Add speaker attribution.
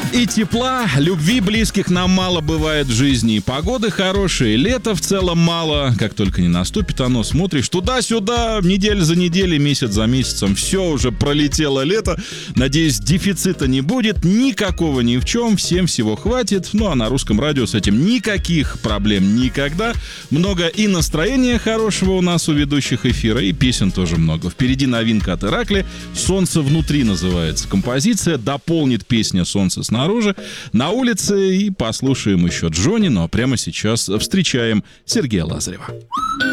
Speaker 1: И тепла, любви близких нам мало бывает в жизни, и погоды хорошие, лета в целом мало. Как только не наступит оно, смотришь туда-сюда, неделя за неделей, месяц за месяцем, все, уже пролетело лето. Надеюсь, дефицита не будет, никакого ни в чем, всем всего хватит. Ну а на русском радио с этим никаких проблем никогда. Много и настроения хорошего у нас у ведущих эфира, и песен тоже много. Впереди новинка от Иракли, «Солнце внутри» называется композиция, дополнит песня «Солнце снаружи». На улице, и послушаем еще Джонни, но прямо сейчас встречаем Сергея Лазарева.